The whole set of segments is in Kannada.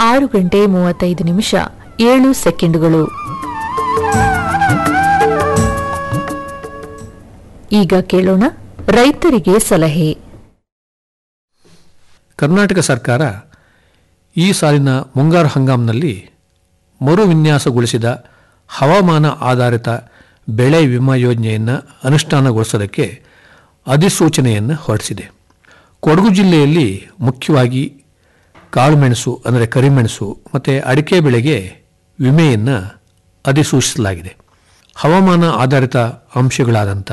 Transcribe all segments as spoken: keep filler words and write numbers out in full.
ಆರು ಗಂಟೆ ಮೂವತ್ತೈದು ನಿಮಿಷ ಏಳು ಸೆಕೆಂಡುಗಳು. ಈಗ ಕೇಳೋಣ ರೈತರಿಗೆ ಸಲಹೆ. ಕರ್ನಾಟಕ ಸರ್ಕಾರ ಈ ಸಾಲಿನ ಮುಂಗಾರು ಹಂಗಾಮಿನಲ್ಲಿ ಮರು ವಿನ್ಯಾಸಗೊಳಿಸಿದ ಹವಾಮಾನ ಆಧಾರಿತ ಬೆಳೆ ವಿಮಾ ಯೋಜನೆಯನ್ನು ಅನುಷ್ಠಾನಗೊಳಿಸೋದಕ್ಕೆ ಅಧಿಸೂಚನೆಯನ್ನು ಹೊರಡಿಸಿದೆ. ಕೊಡಗು ಜಿಲ್ಲೆಯಲ್ಲಿ ಮುಖ್ಯವಾಗಿ ಕಾಳುಮೆಣಸು ಅಂದರೆ ಕರಿಮೆಣಸು ಮತ್ತು ಅಡಿಕೆ ಬೆಳೆಗೆ ವಿಮೆಯನ್ನು ಅಧಿಸೂಚಿಸಲಾಗಿದೆ. ಹವಾಮಾನ ಆಧಾರಿತ ಅಂಶಗಳಾದಂಥ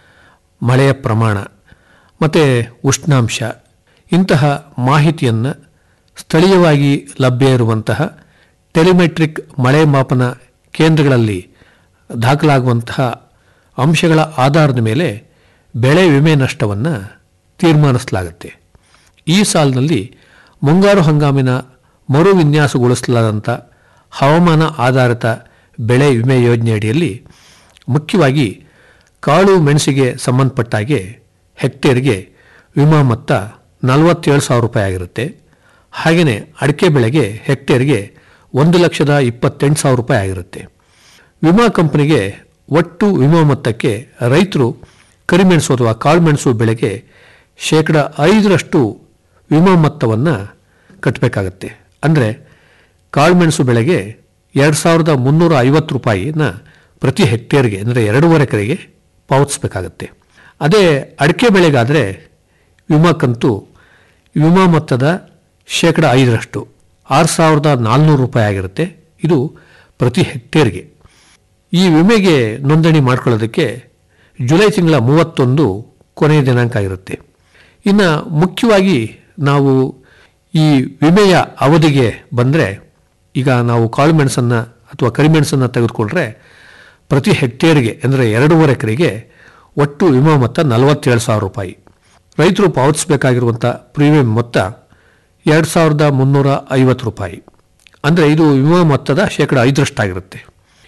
ಮಳೆಯ ಪ್ರಮಾಣ ಮತ್ತು ಉಷ್ಣಾಂಶ ಇಂತಹ ಮಾಹಿತಿಯನ್ನು ಸ್ಥಳೀಯವಾಗಿ ಲಭ್ಯ ಇರುವಂತಹ ಟೆಲಿಮೆಟ್ರಿಕ್ ಮಳೆ ಮಾಪನ ಕೇಂದ್ರಗಳಲ್ಲಿ ದಾಖಲಾಗುವಂತಹ ಅಂಶಗಳ ಆಧಾರದ ಮೇಲೆ ಬೆಳೆ ವಿಮೆ ನಷ್ಟವನ್ನು ತೀರ್ಮಾನಿಸಲಾಗುತ್ತೆ. ಈ ಸಾಲಿನಲ್ಲಿ ಮುಂಗಾರು ಹಂಗಾಮಿನ ಮರು ವಿನ್ಯಾಸಗೊಳಿಸಲಾದಂಥ ಹವಾಮಾನ ಆಧಾರಿತ ಬೆಳೆ ವಿಮೆ ಯೋಜನೆಯಡಿಯಲ್ಲಿ ಮುಖ್ಯವಾಗಿ ಕಾಳು ಮೆಣಸಿಗೆ ಸಂಬಂಧಪಟ್ಟಾಗೆ ಹೆಕ್ಟೇರ್ಗೆ ವಿಮಾ ಮೊತ್ತ ನಲವತ್ತೇಳು ಸಾವಿರ ರೂಪಾಯಿ ಆಗಿರುತ್ತೆ. ಹಾಗೆಯೇ ಅಡಿಕೆ ಬೆಳೆಗೆ ಹೆಕ್ಟೇರ್ಗೆ ಒಂದು ಲಕ್ಷದ ಇಪ್ಪತ್ತೆಂಟು ಸಾವಿರ ರೂಪಾಯಿ ಆಗಿರುತ್ತೆ. ವಿಮಾ ಕಂಪನಿಗೆ ಒಟ್ಟು ವಿಮಾ ಮೊತ್ತಕ್ಕೆ ರೈತರು ಕರಿಮೆಣಸು ಅಥವಾ ಕಾಳುಮೆಣಸು ಬೆಳೆಗೆ ಶೇಕಡ ಐದರಷ್ಟು ವಿಮಾ ಮೊತ್ತವನ್ನು ಕಟ್ಟಬೇಕಾಗತ್ತೆ. ಅಂದರೆ ಕಾಳುಮೆಣಸು ಬೆಳೆಗೆ ಎರಡು ಸಾವಿರದ ಮುನ್ನೂರ ಐವತ್ತು ರೂಪಾಯಿನ ಪ್ರತಿ ಹೆಕ್ಟೇರ್ಗೆ ಅಂದರೆ ಎರಡೂವರೆ ಎಕರೆಗೆ ಪಾವತಿಸಬೇಕಾಗತ್ತೆ. ಅದೇ ಅಡಿಕೆ ಬೆಳೆಗಾದರೆ ವಿಮಾ ಕಂತು ವಿಮಾ ಮೊತ್ತದ ಶೇಕಡ ಐದರಷ್ಟು ಆರು ಸಾವಿರದ ನಾಲ್ನೂರು ರೂಪಾಯಿ ಆಗಿರುತ್ತೆ. ಇದು ಪ್ರತಿ ಹೆಕ್ಟೇರ್ಗೆ. ಈ ವಿಮೆಗೆ ನೋಂದಣಿ ಮಾಡ್ಕೊಳ್ಳೋದಕ್ಕೆ ಜುಲೈ ತಿಂಗಳ ಮೂವತ್ತೊಂದು ಕೊನೆಯ ದಿನಾಂಕ ಆಗಿರುತ್ತೆ. ಇನ್ನು ಮುಖ್ಯವಾಗಿ ನಾವು ಈ ವಿಮೆಯ ಅವಧಿಗೆ ಬಂದರೆ ಈಗ ನಾವು ಕಾಳುಮೆಣಸನ್ನು ಅಥವಾ ಕರಿಮೆಣಸನ್ನು ತೆಗೆದುಕೊಂಡ್ರೆ ಪ್ರತಿ ಹೆಕ್ಟೇರ್ಗೆ ಅಂದರೆ ಎರಡೂವರೆ ಎಕರೆಗೆ ಒಟ್ಟು ವಿಮಾ ಮೊತ್ತ ನಲವತ್ತೇಳು ಸಾವಿರ ರೂಪಾಯಿ. ರೈತರು ಪಾವತಿಸಬೇಕಾಗಿರುವಂಥ ಪ್ರೀಮಿಯಂ ಮೊತ್ತ ಎರಡು ಸಾವಿರದ ಮುನ್ನೂರ ಐವತ್ತು ರೂಪಾಯಿ. ಅಂದರೆ ಇದು ವಿಮಾ ಮೊತ್ತದ ಶೇಕಡ ಐದರಷ್ಟಾಗಿರುತ್ತೆ.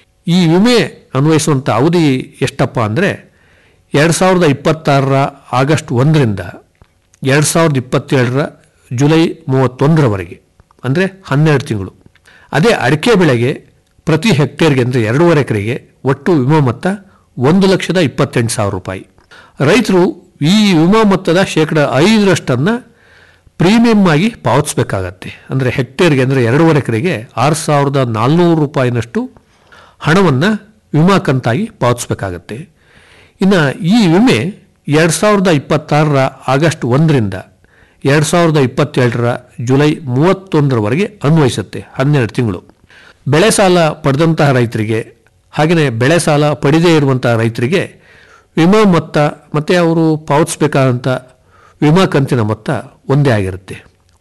ಈ ವಿಮೆ ಅನ್ವಯಿಸುವಂಥ ಅವಧಿ ಎಷ್ಟಪ್ಪ ಅಂದರೆ ಎರಡು ಸಾವಿರದ ಇಪ್ಪತ್ತಾರರ ಆಗಸ್ಟ್ ಒಂದರಿಂದ ಎರಡು ಸಾವಿರದ ಇಪ್ಪತ್ತೇಳರ ಜುಲೈ ಮೂವತ್ತೊಂದರವರೆಗೆ ಅಂದರೆ ಹನ್ನೆರಡು ತಿಂಗಳು. ಅದೇ ಅಡಿಕೆ ಬೆಳೆಗೆ ಪ್ರತಿ ಹೆಕ್ಟೇರ್ಗೆ ಅಂದರೆ ಎರಡೂವರೆ ಎಕರೆಗೆ ಒಟ್ಟು ವಿಮಾ ಮೊತ್ತ ಒಂದು ಲಕ್ಷದ ಇಪ್ಪತ್ತೆಂಟು ಸಾವಿರ ರೂಪಾಯಿ. ರೈತರು ಈ ವಿಮಾ ಮೊತ್ತದ ಶೇಕಡ ಐದರಷ್ಟನ್ನು ಪ್ರೀಮಿಯಮ್ ಆಗಿ ಪಾವತಿಸಬೇಕಾಗತ್ತೆ. ಅಂದರೆ ಹೆಕ್ಟೇರ್ಗೆ ಅಂದರೆ ಎರಡೂವರೆ ಎಕರೆಗೆ ಆರು ಸಾವಿರದ ನಾಲ್ನೂರು ರೂಪಾಯಿನಷ್ಟು ಹಣವನ್ನು ವಿಮಾ ಕಂತಾಗಿ ಪಾವತಿಸಬೇಕಾಗತ್ತೆ. ಇನ್ನು ಈ ವಿಮೆ ಎರಡು ಸಾವಿರದ ಇಪ್ಪತ್ತಾರರ ಆಗಸ್ಟ್ ಒಂದರಿಂದ ಎರಡು ಸಾವಿರದ ಇಪ್ಪತ್ತೇಳರ ಜುಲೈ ಮೂವತ್ತೊಂದರವರೆಗೆ ಅನ್ವಯಿಸುತ್ತೆ, ಹನ್ನೆರಡು ತಿಂಗಳು. ಬೆಳೆ ಸಾಲ ಪಡೆದಂತಹ ರೈತರಿಗೆ ಹಾಗೆಯೇ ಬೆಳೆ ಸಾಲ ಪಡೆದೇ ಇರುವಂತಹ ರೈತರಿಗೆ ವಿಮಾ ಮೊತ್ತ ಮತ್ತು ಅವರು ಪಾವತಿಸಬೇಕಾದಂಥ ವಿಮಾ ಕಂತಿನ ಮೊತ್ತ ಒಂದೇ ಆಗಿರುತ್ತೆ.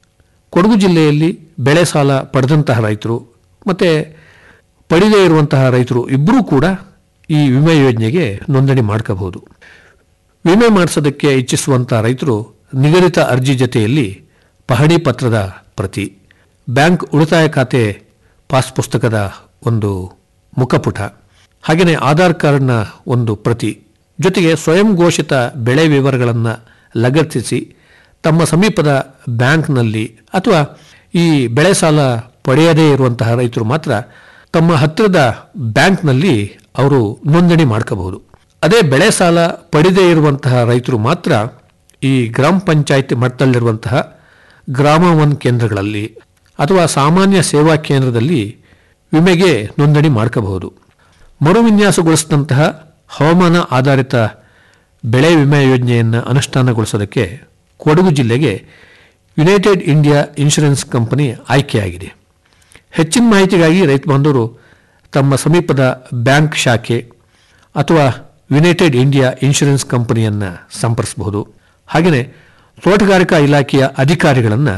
ಕೊಡಗು ಜಿಲ್ಲೆಯಲ್ಲಿ ಬೆಳೆ ಸಾಲ ಪಡೆದಂತಹ ರೈತರು ಮತ್ತು ಪಡೆದೇ ಇರುವಂತಹ ರೈತರು ಇಬ್ಬರೂ ಕೂಡ ಈ ವಿಮೆ ಯೋಜನೆಗೆ ನೋಂದಣಿ ಮಾಡ್ಕೋಬಹುದು. ವಿಮೆ ಮಾಡಿಸೋದಕ್ಕೆ ಇಚ್ಛಿಸುವಂಥ ರೈತರು ನಿಗದಿತ ಅರ್ಜಿ ಜೊತೆಯಲ್ಲಿ ಪಹಣಿ ಪತ್ರದ ಪ್ರತಿ, ಬ್ಯಾಂಕ್ ಉಳಿತಾಯ ಖಾತೆ ಪಾಸ್ ಪುಸ್ತಕದ ಒಂದು ಮುಖಪುಟ, ಹಾಗೆಯೇ ಆಧಾರ್ ಕಾರ್ಡ್ನ ಒಂದು ಪ್ರತಿ ಜೊತೆಗೆ ಸ್ವಯಂ ಘೋಷಿತ ಬೆಳೆ ವಿವರಗಳನ್ನು ಲಗತ್ತಿಸಿ ತಮ್ಮ ಸಮೀಪದ ಬ್ಯಾಂಕ್ನಲ್ಲಿ ಅಥವಾ ಈ ಬೆಳೆ ಸಾಲ ಪಡೆಯದೇ ಇರುವಂತಹ ರೈತರು ಮಾತ್ರ ತಮ್ಮ ಹತ್ತಿರದ ಬ್ಯಾಂಕ್ನಲ್ಲಿ ಅವರು ನೋಂದಣಿ ಮಾಡ್ಕೋಬಹುದು. ಅದೇ ಬೆಳೆ ಸಾಲ ಪಡೆದೇ ಇರುವಂತಹ ರೈತರು ಮಾತ್ರ ಈ ಗ್ರಾಮ ಪಂಚಾಯತ್ ಮಟ್ಟದಲ್ಲಿರುವಂತಹ ಗ್ರಾಮ ಒನ್ ಕೇಂದ್ರಗಳಲ್ಲಿ ಅಥವಾ ಸಾಮಾನ್ಯ ಸೇವಾ ಕೇಂದ್ರದಲ್ಲಿ ವಿಮೆಗೆ ನೋಂದಣಿ ಮಾಡ್ಕೋಬಹುದು. ಮರುವಿನ್ಯಾಸಗೊಳಿಸಿದಂತಹ ಹವಾಮಾನ ಆಧಾರಿತ ಬೆಳೆ ವಿಮೆ ಯೋಜನೆಯನ್ನು ಅನುಷ್ಠಾನಗೊಳಿಸೋದಕ್ಕೆ ಕೊಡಗು ಜಿಲ್ಲೆಗೆ ಯುನೈಟೆಡ್ ಇಂಡಿಯಾ ಇನ್ಶೂರೆನ್ಸ್ ಕಂಪನಿ ಆಯ್ಕೆಯಾಗಿದೆ. ಹೆಚ್ಚಿನ ಮಾಹಿತಿಗಾಗಿ ರೈತ ಬಾಂಧವರು ತಮ್ಮ ಸಮೀಪದ ಬ್ಯಾಂಕ್ ಶಾಖೆ ಅಥವಾ ಯುನೈಟೆಡ್ ಇಂಡಿಯಾ ಇನ್ಶೂರೆನ್ಸ್ ಕಂಪನಿಯನ್ನು ಸಂಪರ್ಕಿಸಬಹುದು. ಹಾಗೆಯೇ ತೋಟಗಾರಿಕಾ ಇಲಾಖೆಯ ಅಧಿಕಾರಿಗಳನ್ನು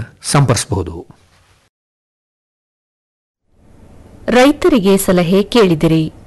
ಸಂಪರ್ಕಿಸಬಹುದು. ರೈತರಿಗೆ ಸಲಹೆ ಕೇಳಿದಿರಿ.